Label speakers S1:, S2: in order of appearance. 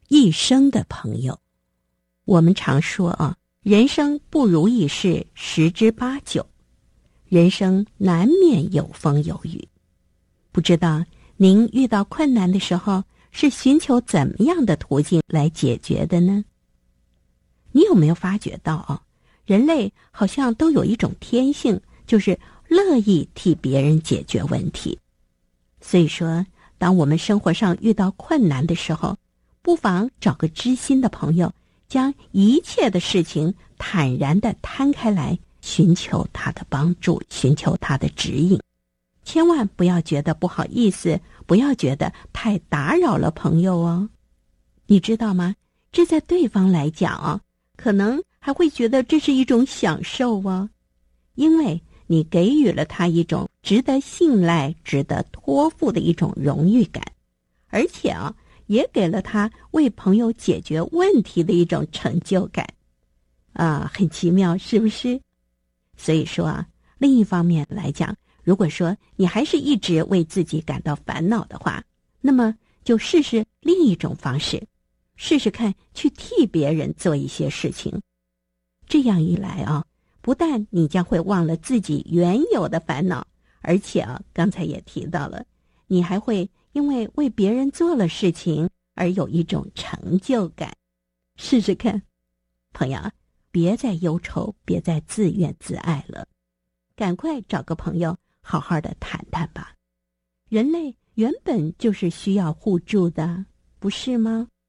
S1: 一生的朋友。我们常说啊，人生不如意事十之八九，人生难免有风有雨。不知道您遇到困难的时候是寻求怎么样的途径来解决的呢？你有没有发觉到啊，人类好像都有一种天性，就是乐意替别人解决问题。所以说，当我们生活上遇到困难的时候，不妨找个知心的朋友，将一切的事情坦然地摊开来，寻求他的帮助，寻求他的指引。千万不要觉得不好意思，不要觉得太打扰了朋友哦。你知道吗？这在对方来讲啊，可能还会觉得这是一种享受哦，因为你给予了他一种值得信赖、值得托付的一种荣誉感，而且啊，也给了他为朋友解决问题的一种成就感。很奇妙，是不是？所以说啊，另一方面来讲，如果说你还是一直为自己感到烦恼的话，那么就试试另一种方式，试试看去替别人做一些事情。这样一来啊，不但你将会忘了自己原有的烦恼，而且啊，刚才也提到了，你还会因为为别人做了事情而有一种成就感。试试看，朋友，别再忧愁，别再自怨自艾了，赶快找个朋友好好的谈谈吧。人类原本就是需要互助的，不是吗？